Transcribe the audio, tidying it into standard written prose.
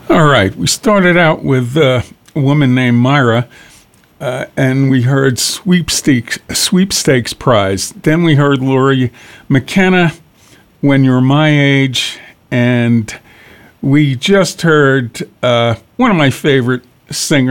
All right, we started out with a woman named Myra, and we heard sweepstakes prize. Then we heard Lori McKenna, When You're My Age, and we just heard one of my favorite singers.